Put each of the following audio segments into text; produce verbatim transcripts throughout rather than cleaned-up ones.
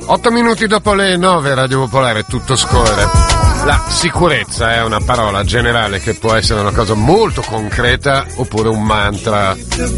Otto minuti dopo le nove, Radio Popolare, tutto scorre. La sicurezza è una parola generale che può essere una cosa molto concreta oppure un mantra,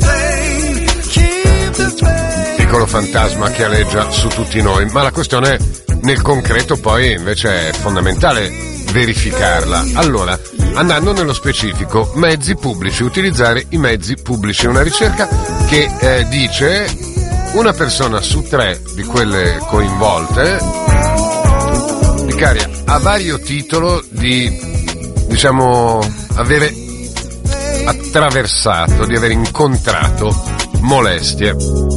piccolo fantasma che aleggia su tutti noi, ma la questione nel concreto poi invece è fondamentale verificarla. Allora, andando nello specifico, mezzi pubblici, utilizzare i mezzi pubblici, una ricerca che eh, dice una persona su tre di quelle coinvolte dichiara a vario titolo di, diciamo, avere attraversato, di aver incontrato molestie.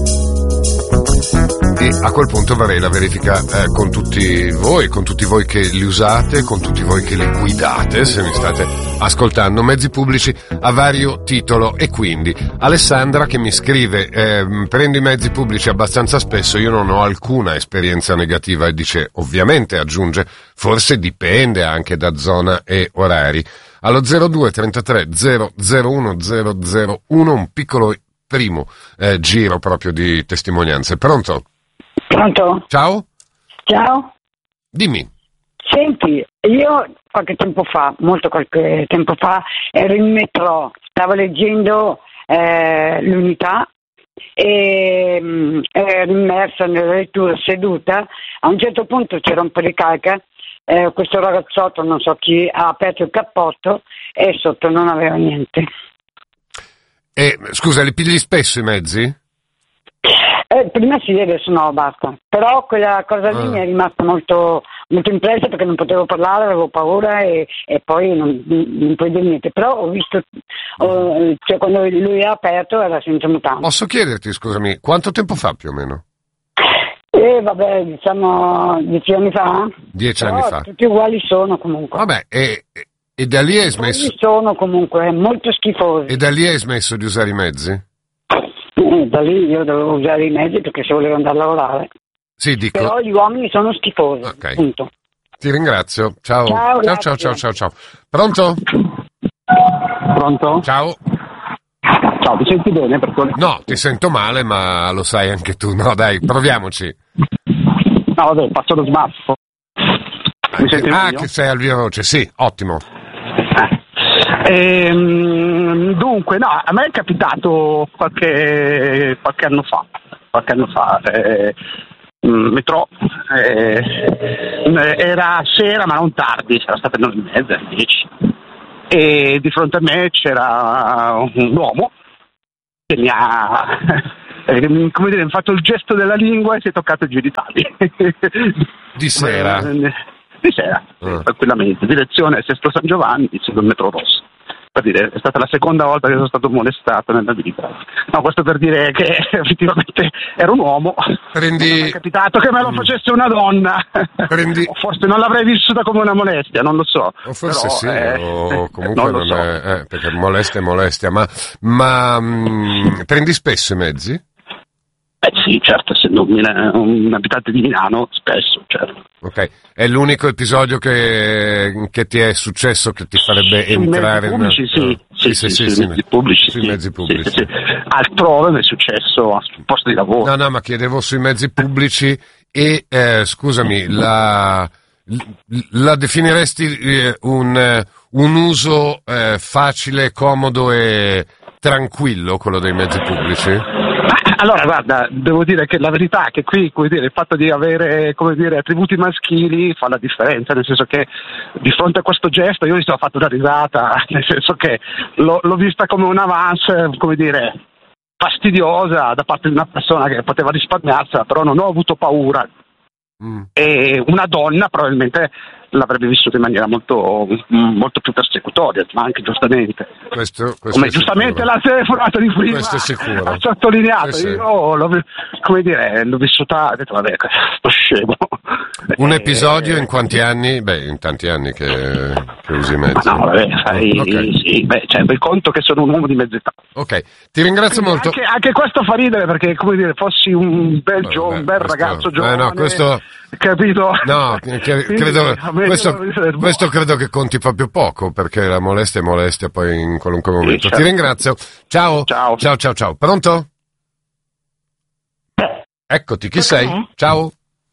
E a quel punto farei la verifica eh, con tutti voi, con tutti voi che li usate, con tutti voi che li guidate, se mi state ascoltando, mezzi pubblici a vario titolo. E quindi Alessandra che mi scrive eh, prendo i mezzi pubblici abbastanza spesso, io non ho alcuna esperienza negativa, e dice, ovviamente aggiunge, forse dipende anche da zona e orari. Allo zero due trentatré zero zero uno zero zero uno un piccolo primo eh, giro proprio di testimonianze. Pronto? Pronto? Ciao? Ciao? Dimmi. Senti, io qualche tempo fa, molto qualche tempo fa, ero in metro, stavo leggendo eh, l'Unità e mh, ero immersa nella lettura seduta. A un certo punto c'era un po' di calca, eh, questo ragazzotto, non so chi, ha aperto il cappotto e sotto non aveva niente. Eh, scusa, li pigli spesso i mezzi? Eh, prima sì, adesso no, basta. Però quella cosa lì ah. mi è rimasta molto, molto impressa perché non potevo parlare, avevo paura e, e poi non, non puoi dire niente. Però ho visto, oh, cioè quando lui ha aperto era senza mutande. Posso chiederti, scusami, quanto tempo fa più o meno? Eh, vabbè, diciamo dieci anni fa. Dieci Però anni fa. Tutti uguali sono comunque. Vabbè, e, e da lì hai smesso? Tutti sono comunque molto schifosi. E da lì hai smesso di usare i mezzi? Eh, da lì io dovevo usare i mezzi perché se volevo andare a lavorare. Sì, dico. Però gli uomini sono schifosi, okay. Punto. Ti ringrazio. Ciao. Ciao, ciao, ciao, ciao, ciao, ciao. Pronto? Pronto? Ciao. Ciao, ti senti bene? Per no, ti sento male, ma lo sai anche tu. No, dai, proviamoci. No, vabbè, faccio lo sbaffo. Mi senti ah, meglio? Che sei al viva voce, sì, ottimo. Ehm, dunque, no, a me è capitato qualche, qualche anno fa, qualche anno fa, eh, metro, eh, era sera ma non tardi, sarà state nove e mezza, dieci, e di fronte a me c'era un uomo che mi ha, eh, come dire, fatto il gesto della lingua e si è toccato i genitali. Di sera? Di sera, uh. tranquillamente, direzione Sesto San Giovanni, sul metro rosso. Per dire, è stata la seconda volta che sono stato molestato nella vita. No, questo per dire che effettivamente era un uomo. Prendi... Non mi è capitato che me lo facesse una donna. Prendi... O forse non l'avrei vissuta come una molestia, non lo so. O forse Però, sì, eh, o comunque non, non so. è... Eh, perché molestia è molestia. Ma, ma mh, prendi spesso i mezzi? Eh sì, certo, essendo un, un abitante di Milano, spesso, certo. Ok, è l'unico episodio che, che ti è successo che ti farebbe Sui entrare mezzi pubblici, in... sì, sì, sì, sì, sui mezzi pubblici, sui sì, mezzi pubblici. Sì, sì, sì. Altrove mi è successo sul posto di lavoro. No, no, ma chiedevo sui mezzi pubblici e, eh, scusami, la, la definiresti eh, un, un uso eh, facile, comodo e tranquillo, quello dei mezzi pubblici? Allora, guarda, devo dire che la verità è che qui, come dire, il fatto di avere, come dire, attributi maschili fa la differenza, nel senso che di fronte a questo gesto io mi sono fatto una risata, nel senso che l'ho, l'ho vista come un avance, come dire, fastidiosa da parte di una persona che poteva risparmiarsela, però non ho avuto paura. Mm. E una donna probabilmente l'avrebbe vissuto in maniera molto, molto più persecutoria, ma anche giustamente. Questo, questo come giustamente l'ha telefonato di prima, questo è sicuro. Ha sottolineato, sì, io l'ho, come dire, l'ho vissuta, ho detto vabbè, sto scemo. Un e, episodio in quanti anni? Beh, in tanti anni che, che usi i mezzi. No, vabbè, fai, okay. sì, beh, cioè, fai conto che sono un uomo di mezza età. Ok, ti ringrazio Quindi molto. Anche, anche questo fa ridere perché, come dire, fossi un bel, gio- Vabbè, un bel questo, ragazzo giovane, eh, no, questo, capito? No, che, credo, questo, questo credo che conti proprio poco, perché la molestia è molestia poi in qualunque momento. Sì, certo. Ti ringrazio. Ciao. Ciao. Ciao, ciao, ciao. Pronto? Eccoti, chi sei? Ciao.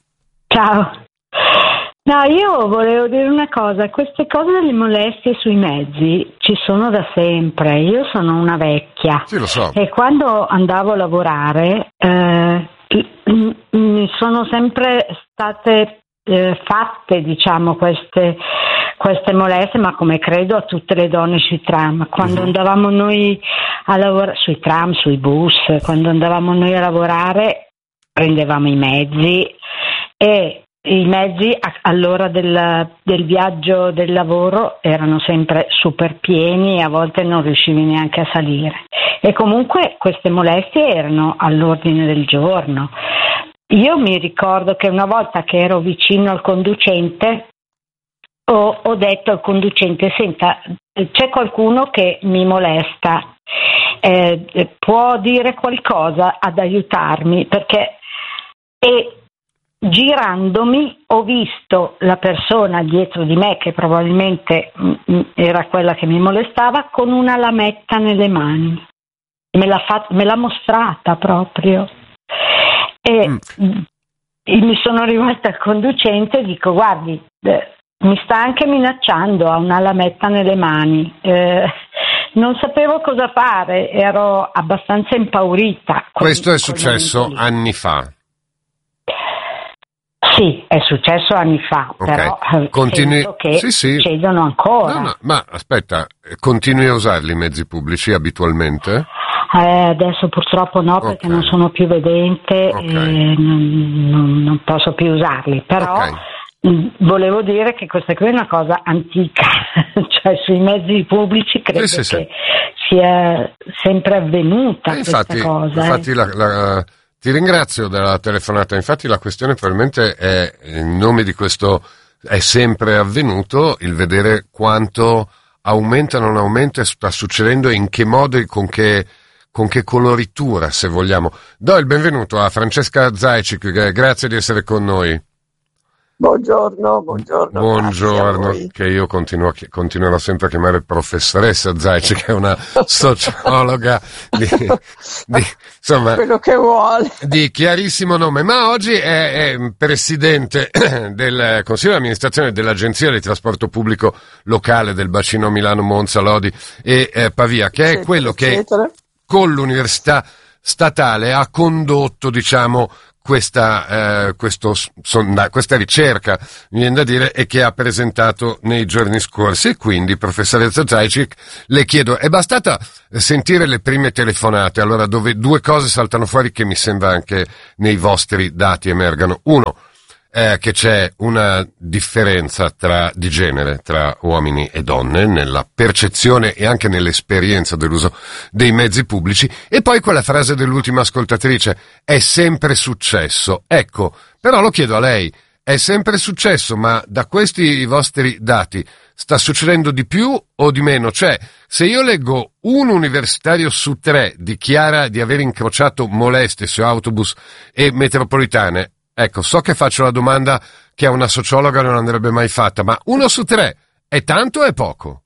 Ciao. No, io volevo dire una cosa, queste cose delle molestie sui mezzi ci sono da sempre, io sono una vecchia. Sì, lo so. E quando andavo a lavorare eh, mi sono sempre state eh, fatte, diciamo, queste, queste molestie, ma come credo a tutte le donne sui tram. Quando uh-huh. andavamo noi a lavorare, sui tram, sui bus, quando andavamo noi a lavorare prendevamo i mezzi e i mezzi all'ora del, del viaggio del lavoro erano sempre super pieni e a volte non riuscivi neanche a salire, e comunque queste molestie erano all'ordine del giorno. Io mi ricordo che una volta che ero vicino al conducente ho, ho detto al conducente: senta, c'è qualcuno che mi molesta, eh, può dire qualcosa ad aiutarmi, perché e girandomi ho visto la persona dietro di me, che probabilmente mh, era quella che mi molestava, con una lametta nelle mani. Me l'ha, fat- me l'ha mostrata proprio. E mm. mh, mi sono rivolta al conducente e dico: guardi, eh, mi sta anche minacciando, ha una lametta nelle mani. Eh, non sapevo cosa fare, ero abbastanza impaurita. Questo è successo anni fa. Sì, è successo anni fa, okay. Però Continui... sento che sì, sì. succedono ancora. No, no, ma aspetta, continui a usarli i mezzi pubblici abitualmente? Eh, adesso purtroppo no, perché okay. non sono più vedente okay. e non, non, non posso più usarli, però okay. mh, volevo dire che questa qui è una cosa antica, cioè sui mezzi pubblici credo sì, sì, che sì. sia sempre avvenuta eh, infatti, questa cosa. Infatti eh. la... la... Ti ringrazio della telefonata, infatti la questione probabilmente è, in nome di questo è sempre avvenuto, il vedere quanto aumenta, non aumenta, sta succedendo e in che modo e con che, con che coloritura, se vogliamo. Do il benvenuto a Francesca Zaicic, grazie di essere con noi. Buongiorno, buongiorno. Buongiorno, che io continuo, continuerò sempre a chiamare professoressa Zaicic, che è una sociologa di, di, insomma, quello che vuole. Di chiarissimo nome, ma oggi è, è presidente del Consiglio di amministrazione dell'Agenzia di Trasporto Pubblico Locale del Bacino Milano, Monza, Lodi e eh, Pavia, che è eccetera, quello che eccetera. Con l'Università Statale ha condotto, diciamo, questa, eh, questo, sonda, questa ricerca, mi viene da dire, e che ha presentato nei giorni scorsi. E quindi, professoressa Zaicic, le chiedo, è bastata sentire le prime telefonate, allora, dove due cose saltano fuori che mi sembra anche nei vostri dati emergano. Uno, eh, che c'è una differenza tra, di genere tra uomini e donne nella percezione e anche nell'esperienza dell'uso dei mezzi pubblici, e poi quella frase dell'ultima ascoltatrice: è sempre successo. Ecco, però lo chiedo a lei, è sempre successo, ma da questi vostri dati sta succedendo di più o di meno? Cioè, se io leggo un universitario su tre dichiara di aver incrociato molestie su autobus e metropolitane, ecco, so che faccio la domanda che a una sociologa non andrebbe mai fatta, ma uno su tre è tanto o è poco?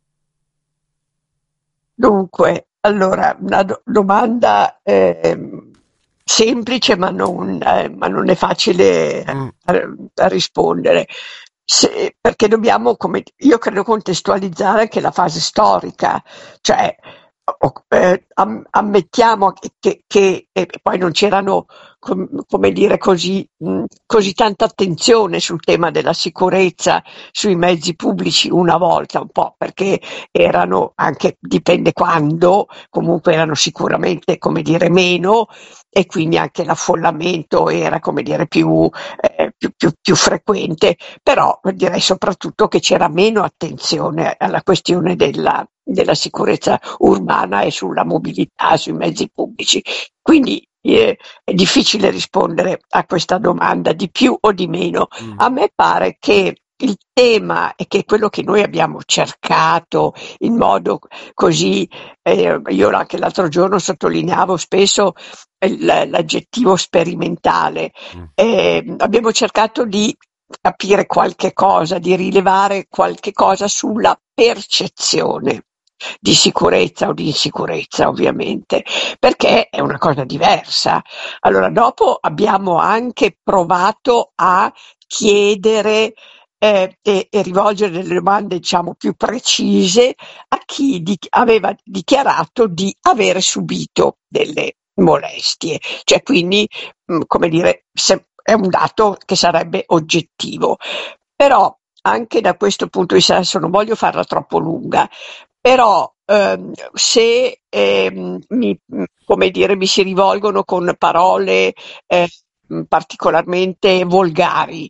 Dunque, allora, una do- domanda eh, semplice, ma non, eh, ma non è facile mm. a, a rispondere. Se, perché dobbiamo, come io credo, contestualizzare anche la fase storica, cioè eh, am, ammettiamo che, che, che e poi non c'erano com, come dire così, mh, così tanta attenzione sul tema della sicurezza sui mezzi pubblici una volta, un po' perché erano anche, dipende quando, comunque erano sicuramente, come dire, meno, e quindi anche l'affollamento era, come dire, più, eh, più, più, più frequente, però direi soprattutto che c'era meno attenzione alla questione della, della sicurezza urbana e sulla mobilità sui mezzi pubblici. Quindi eh, è difficile rispondere a questa domanda di più o di meno. Mm. A me pare che il tema è che quello che noi abbiamo cercato in modo così, eh, io anche l'altro giorno sottolineavo spesso l'aggettivo sperimentale, eh, abbiamo cercato di capire qualche cosa, di rilevare qualche cosa sulla percezione di sicurezza o di insicurezza, ovviamente, perché è una cosa diversa. Allora, dopo abbiamo anche provato a chiedere eh, e, e rivolgere delle domande, diciamo, più precise a chi di- aveva dichiarato di avere subito delle molestie. Cioè, quindi, mh, come dire, se- è un dato che sarebbe oggettivo. Però anche da questo punto di vista, adesso non voglio farla troppo lunga, però ehm, se ehm, mi, come dire, mi si rivolgono con parole eh, particolarmente volgari,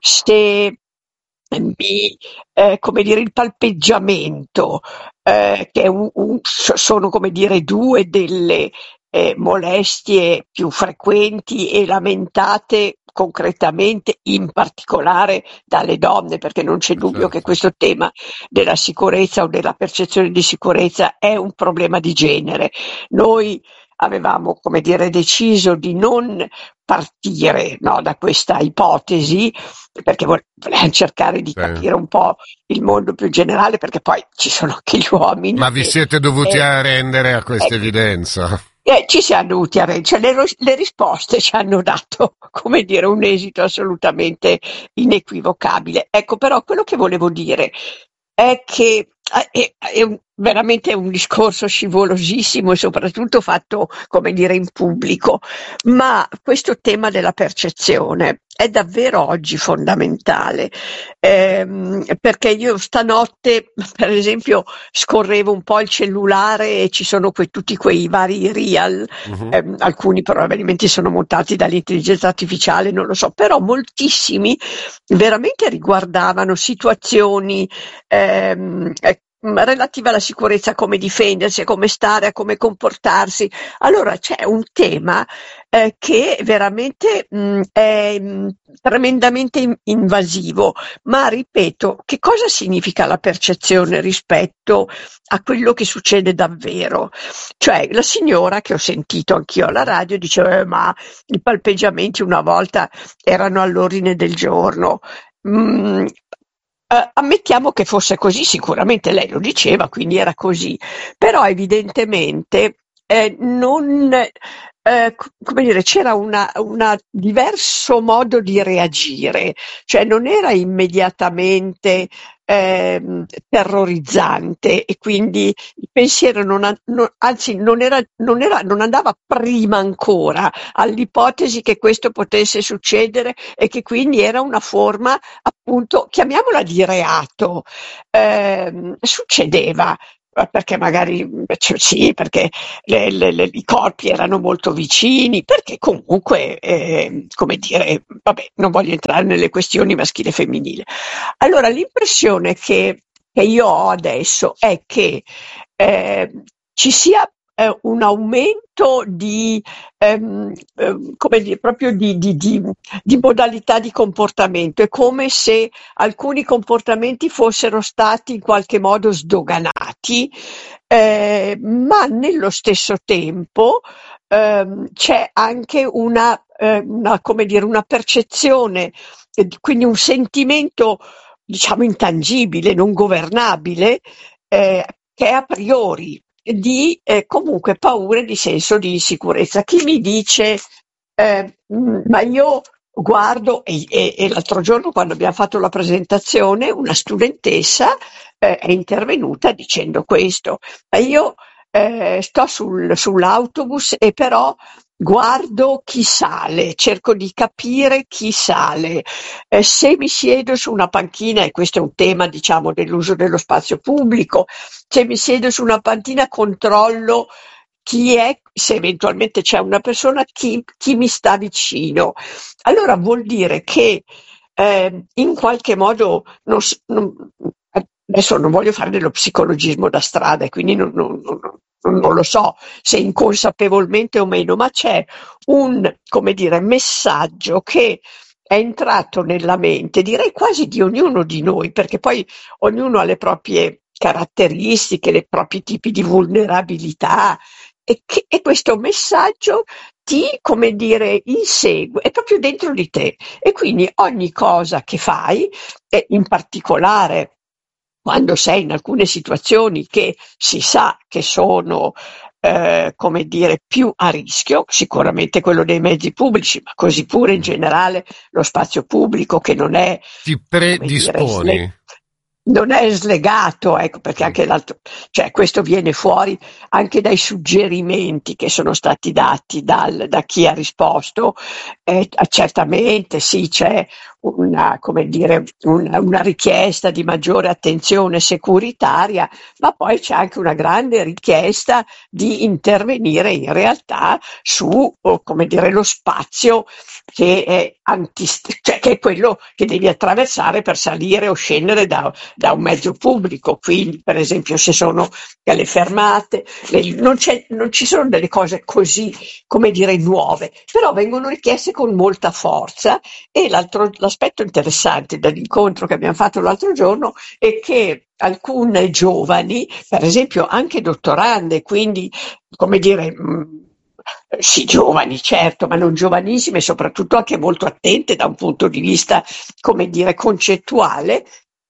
se mi, eh, come dire, il palpeggiamento, eh, che è un- un- so- sono come dire due delle eh, molestie più frequenti e lamentate concretamente, in particolare dalle donne, perché non c'è dubbio che Certo. questo tema della sicurezza o della percezione di sicurezza è un problema di genere. Noi avevamo, come dire, deciso di non partire, no, da questa ipotesi, perché vo- volevamo cercare di Sì. capire un po' il mondo più generale, perché poi ci sono anche gli uomini Ma vi che siete dovuti eh, arrendere a questa ecco, evidenza? eh, ci siamo dovuti arrendere, cioè, le, ro- le risposte ci hanno dato, come dire, un esito assolutamente inequivocabile. Ecco, però quello che volevo dire è che eh, è, è un- veramente un discorso scivolosissimo e soprattutto fatto, come dire, in pubblico, ma questo tema della percezione è davvero oggi fondamentale, ehm, perché io stanotte, per esempio, scorrevo un po' il cellulare e ci sono que- tutti quei vari real, Mhm. ehm, alcuni probabilmente sono montati dall'intelligenza artificiale, non lo so, però moltissimi veramente riguardavano situazioni ehm, eh, relative alla sicurezza, come difendersi, a come stare, a come comportarsi. Allora c'è un tema eh, che veramente mh, è mh, tremendamente in- invasivo, ma ripeto, che cosa significa la percezione rispetto a quello che succede davvero? Cioè, la signora che ho sentito anch'io alla Mhm. radio diceva, "Eh, ma i palpeggiamenti una volta erano all'ordine del giorno." Mm, eh, ammettiamo che fosse così, sicuramente lei lo diceva, quindi era così, però evidentemente eh, non, eh, co- come dire, c'era una, una diverso modo di reagire, cioè non era immediatamente ehm, terrorizzante e quindi il pensiero non, ha- non- anzi non, era, non, era, non andava prima ancora all'ipotesi che questo potesse succedere e che quindi era una forma, appunto, chiamiamola di reato. Ehm, succedeva, eh, perché magari cioè, sì, perché le- le- le- i corpi erano molto vicini, perché comunque, eh, come dire, vabbè, non voglio entrare nelle questioni maschile e femminile. Allora, l'impressione che, che io ho adesso è che eh, ci sia eh, un aumento di, ehm, ehm, come dire, proprio di, di- di- di modalità di comportamento. È come se alcuni comportamenti fossero stati in qualche modo sdoganati, eh, ma nello stesso tempo ehm, c'è anche una, eh, una, come dire, una percezione, eh, quindi un sentimento, diciamo, intangibile, non governabile, eh, che è a priori di eh, comunque paure di senso di insicurezza. Chi mi dice, eh, "Mm, ma io guardo", e, e- e l'altro giorno quando abbiamo fatto la presentazione, una studentessa eh, è intervenuta dicendo questo, ma io eh, sto sul- sull'autobus e però guardo chi sale, cerco di capire chi sale. Eh, se mi siedo su una panchina, e questo è un tema, diciamo, dell'uso dello spazio pubblico, se mi siedo su una panchina controllo chi è, se eventualmente c'è una persona, chi, chi mi sta vicino. Allora vuol dire che eh, in qualche modo, non, s- non- adesso non voglio fare dello psicologismo da strada, e quindi non, non- non- non- non lo so se inconsapevolmente o meno, ma c'è un, come dire, messaggio che è entrato nella mente, direi quasi di ognuno di noi, perché poi ognuno ha le proprie caratteristiche, i propri tipi di vulnerabilità, e, che, e questo messaggio ti, come dire, insegue, è proprio dentro di te. E quindi ogni cosa che fai, e in particolare quando sei in alcune situazioni che si sa che sono eh, come dire, più a rischio, sicuramente quello dei mezzi pubblici, ma così pure in generale lo spazio pubblico, che non è, Ti come dire, predisponi. sle- non è slegato, ecco, perché anche l'altro, cioè questo viene fuori anche dai suggerimenti che sono stati dati dal- da chi ha risposto. Eh, certamente sì, c'è una, come dire, una, una richiesta di maggiore attenzione securitaria, ma poi c'è anche una grande richiesta di intervenire in realtà su, oh, come dire, lo spazio che è, anti, cioè, che è quello che devi attraversare per salire o scendere da, da un mezzo pubblico. Quindi, per esempio, se sono delle fermate, le- non, c'è, non ci sono delle cose così, come dire, nuove, però vengono richieste con molta forza. E l'altro, l'aspetto interessante dell'incontro che abbiamo fatto l'altro giorno è che alcune giovani, per esempio anche dottorande, quindi, come dire, mh, sì, giovani, certo, ma non giovanissime, soprattutto anche molto attente da un punto di vista, come dire, concettuale,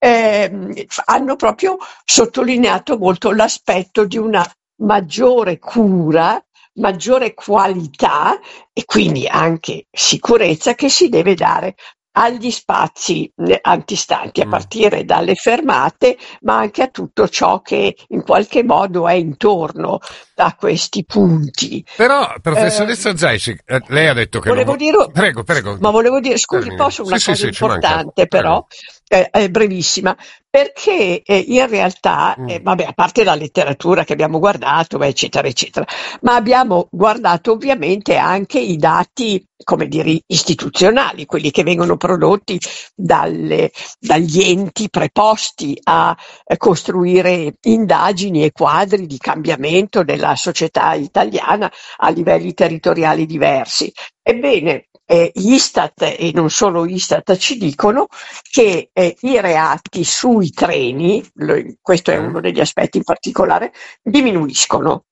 ehm, hanno proprio sottolineato molto l'aspetto di una maggiore cura, maggiore qualità e quindi anche sicurezza che si deve dare agli spazi eh, antistanti, a Mm. partire dalle fermate, ma anche a tutto ciò che in qualche modo è intorno a questi punti. Però, Eh, professoressa Zajci, eh, lei ha detto che non... volevo vo- dire, Prego, prego. ma volevo dire, scusi, Termini. posso Sì, una sì, cosa sì, ci manca. importante però, Prego. eh, è brevissima, perché eh, in realtà, Mm. eh, vabbè, a parte la letteratura che abbiamo guardato, beh, eccetera, eccetera, ma abbiamo guardato ovviamente anche i dati, come dire, istituzionali, quelli che vengono prodotti dalle- dagli enti preposti a eh, costruire indagini e quadri di cambiamento della società italiana a livelli territoriali diversi. Ebbene, eh, Istat e non solo Istat ci dicono che eh, i reati sui treni, lo- questo è Mm. uno degli aspetti in particolare, diminuiscono.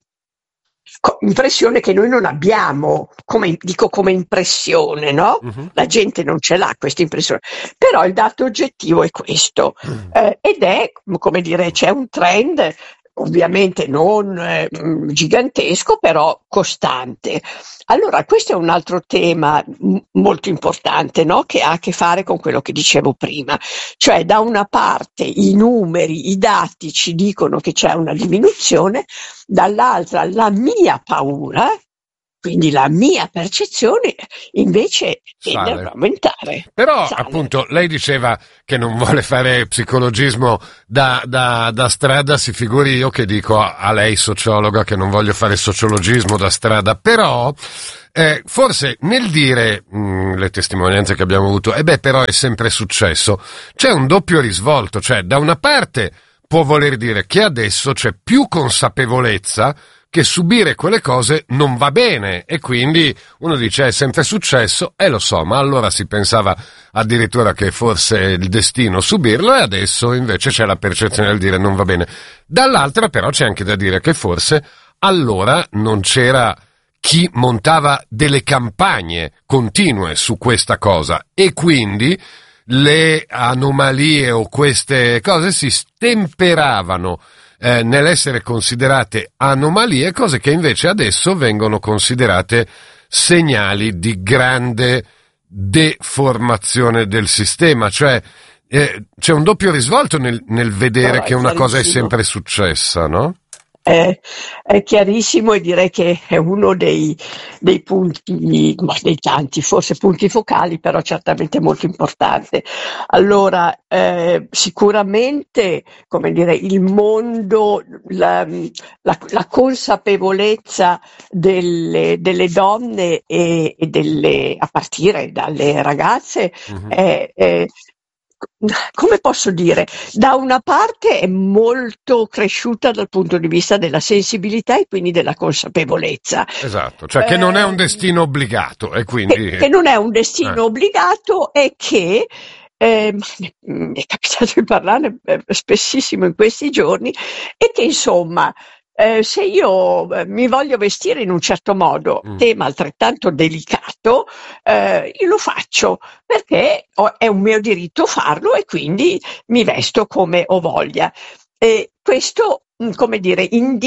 Co- Impressione che noi non abbiamo, come, dico come impressione, no? Mhm. La gente non ce l'ha questa impressione, però il dato oggettivo è questo. Eh, ed è, come dire, c'è un trend ovviamente non eh, mh, gigantesco, però costante. Allora, questo è un altro tema m- molto importante, no? Che ha a che fare con quello che dicevo prima. Cioè, da una parte i numeri, i dati ci dicono che c'è una diminuzione, dall'altra la mia paura, quindi la mia percezione, invece tende ad Sale. aumentare. Però, Sale. appunto, lei diceva che non vuole fare psicologismo da, da, da strada, si figuri io che dico a, a lei, sociologa, che non voglio fare sociologismo da strada, però eh, forse nel dire mh, le testimonianze che abbiamo avuto, e beh, però è sempre successo, c'è un doppio risvolto, cioè da una parte può voler dire che adesso c'è più consapevolezza che subire quelle cose non va bene, e quindi uno dice è sempre successo, e lo so, ma allora si pensava addirittura che fosse il destino subirlo, e adesso invece c'è la percezione del dire non va bene. Dall'altra però c'è anche da dire che forse allora non c'era chi montava delle campagne continue su questa cosa, e quindi le anomalie o queste cose si stemperavano Eh, nell'essere considerate anomalie, cose che invece adesso vengono considerate segnali di grande deformazione del sistema, cioè eh, c'è un doppio risvolto nel, nel vedere Però è che una cosa è chiarissimo. sempre successa, no? È, è chiarissimo, e direi che è uno dei, dei punti, ma dei tanti, forse punti focali, però certamente molto importante. Allora, eh, sicuramente, come dire, il mondo, la, la- la consapevolezza delle, delle donne e, e delle, a partire dalle ragazze Mhm. è, è- come posso dire, da una parte è molto cresciuta dal punto di vista della sensibilità e quindi della consapevolezza. Esatto, cioè che non è un Ehm, destino obbligato, e che, quindi che non è un destino eh, obbligato e che eh, mi è capitato di parlarne eh, spessissimo in questi giorni, e che insomma eh, se io eh, mi voglio vestire in un certo modo, mm. tema altrettanto delicato, eh, io lo faccio perché ho, è un mio diritto farlo e quindi mi vesto come ho voglia. E questo, come dire,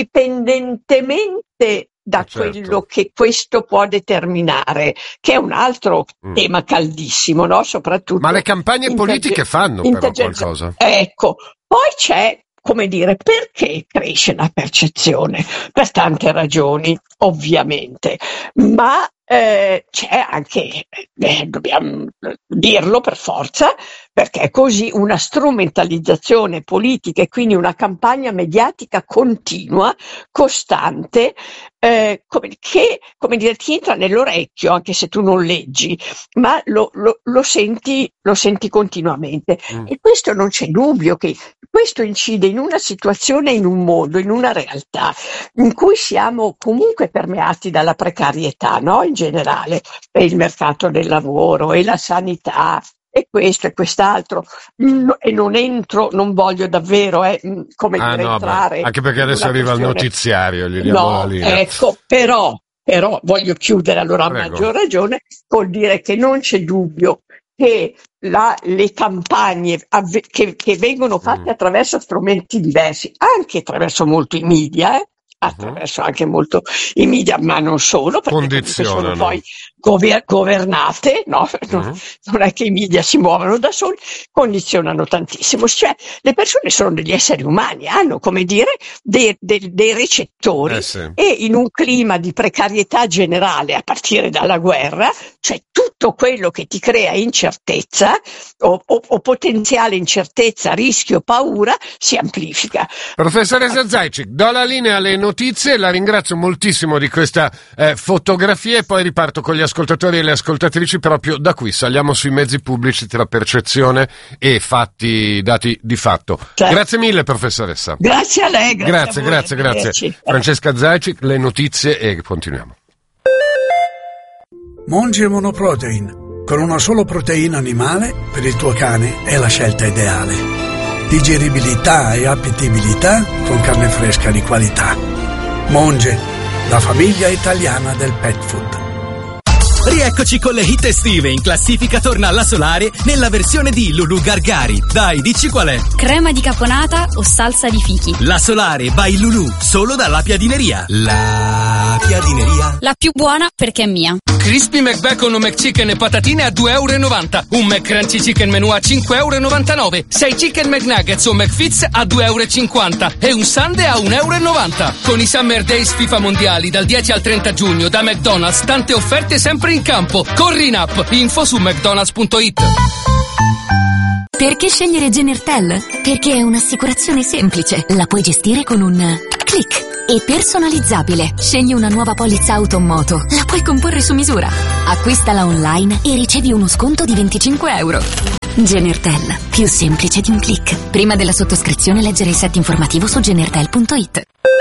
indipendentemente da eh certo. quello che questo può determinare, che è un altro mm. tema caldissimo, no? Soprattutto. Ma le campagne interge- politiche fanno però qualcosa. Ecco, poi c'è, come dire, perché cresce la percezione? Per tante ragioni, ovviamente, ma eh, c'è anche, eh, dobbiamo dirlo per forza, perché è così una strumentalizzazione politica e quindi una campagna mediatica continua, costante, eh, come, che come dire, ti entra nell'orecchio anche se tu non leggi, ma lo, lo, lo, senti, lo senti continuamente. Mm. E questo non c'è dubbio che questo incide in una situazione, in un mondo, in una realtà in cui siamo comunque permeati dalla precarietà, no? In generale, e il mercato del lavoro e la sanità e questo e quest'altro, no, e non entro, non voglio davvero eh, come ah, dire, no, entrare beh, anche perché adesso arriva questione... il notiziario, gli diamo no, la linea. Ecco, però, però voglio chiudere allora a Prego. maggior ragione col dire che non c'è dubbio che la, le campagne avve, che, che vengono fatte mm. attraverso strumenti diversi, anche attraverso molto i media, eh, attraverso uh-huh. anche molto i media, ma non solo, perché sono poi gover- governate, no? Uh-huh. non, non è che i media si muovono da soli, condizionano tantissimo. Cioè, le persone sono degli esseri umani, hanno, come dire, dei, dei, dei recettori, eh sì. e in un clima di precarietà generale, a partire dalla guerra, cioè tutto quello che ti crea incertezza o, o, o potenziale incertezza, rischio, paura, si amplifica. Professoressa Zajcik, do la linea alle notizie, la ringrazio moltissimo di questa eh, fotografia e poi riparto con gli ascoltatori e le ascoltatrici proprio da qui. Saliamo sui mezzi pubblici tra percezione e fatti, dati di fatto. Certo. Grazie mille, professoressa. Grazie a lei. Grazie, grazie, a grazie. grazie. Francesca Zajcik, le notizie e continuiamo. Monge Monoprotein, con una sola proteina animale, per il tuo cane è la scelta ideale. Digeribilità e appetibilità con carne fresca di qualità. Monge, la famiglia italiana del pet food. Rieccoci con le hit estive, in classifica torna alla Solare nella versione di Lulu Gargari. Dai, dici qual è? Crema di caponata o salsa di fichi? La Solare by Lulu, solo dalla Piadineria. La Piadineria. La più buona perché è mia. Crispy McBacon o McChicken e patatine a due euro e novanta. Un McCrunchy Chicken Menù a cinque euro e novantanove. sei Chicken McNuggets o McFits a due euro e cinquanta. E un Sundae a un euro e novanta. Con i Summer Days FIFA mondiali dal dieci al trenta giugno da McDonald's, tante offerte sempre in campo. Corri in app. Info su mcdonalds punto it. Perché scegliere Genertel? Perché è un'assicurazione semplice. La puoi gestire con un click. E personalizzabile. Scegli una nuova polizza auto o moto. La puoi comporre su misura. Acquistala online e ricevi uno sconto di venticinque euro. Genertel, più semplice di un click. Prima della sottoscrizione leggere il set informativo su genertel punto it.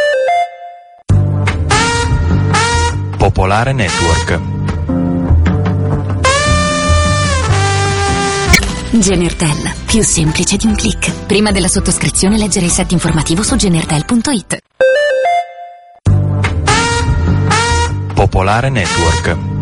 Popolare Network. Genertel, più semplice di un click. Prima della sottoscrizione leggere il set informativo su genertel punto it. Popolare Network.